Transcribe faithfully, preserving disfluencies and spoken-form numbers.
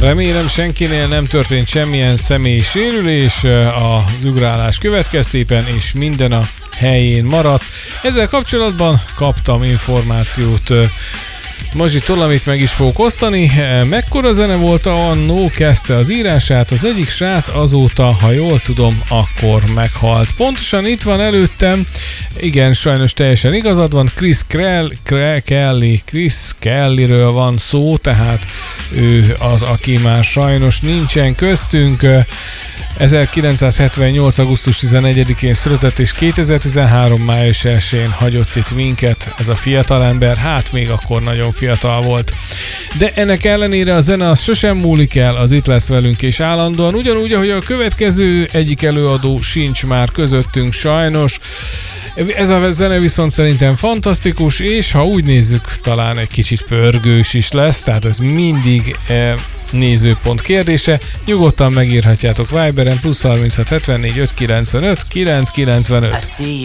Remélem senkinél nem történt semmilyen személyi sérülés az ugrálás következtében, és minden a helyén maradt. Ezzel kapcsolatban kaptam információt Mazsitól, amit meg is fogok osztani. Mekkora zene volt annó, kezdte az írását. Az egyik srác azóta, ha jól tudom, akkor meghalt. Pontosan itt van előttem, igen, sajnos teljesen igazad van, Chris Krell, Krell, Kelly, Chris Kellyről van szó, tehát ő az, aki már sajnos nincsen köztünk. ezerkilencszázhetvennyolc. augusztus tizenegyedikén született, és kétezer-tizenhárom. május elsején hagyott itt minket ez a fiatalember, hát még akkor nagyon fiatal volt. De ennek ellenére a zene az sosem múlik el, az itt lesz velünk és állandóan, ugyanúgy, ahogy a következő egyik előadó sincs már közöttünk sajnos. Ez a zene viszont szerintem fantasztikus, és ha úgy nézzük, talán egy kicsit pörgős is lesz, tehát ez mindig eh, nézőpont kérdése. Nyugodtan megírhatjátok Viberen, plusz harminchat hetvennégy öt kilencvenöt kilenc kilencvenöt.